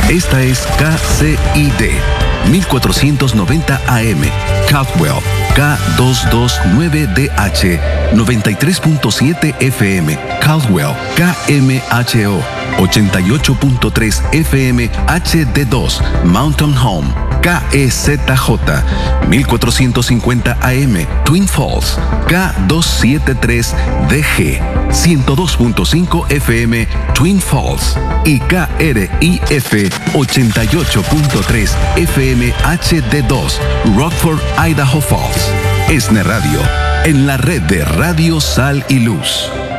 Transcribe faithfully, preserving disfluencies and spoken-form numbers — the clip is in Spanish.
Esta es K C I D mil cuatrocientos noventa A M, Caldwell, K doscientos veintinueve D H, noventa y tres punto siete F M, Caldwell, K M H O, ochenta y ocho punto tres F M H D dos, Mountain Home, K E Z J, mil cuatrocientos cincuenta A M, Twin Falls, K doscientos setenta y tres D G, ciento dos punto cinco F M, Twin Falls, y K R I F ochenta y ocho punto tres F M H D dos, Rockford, Idaho Falls. ESNE Radio, en la red de Radio Sal y Luz.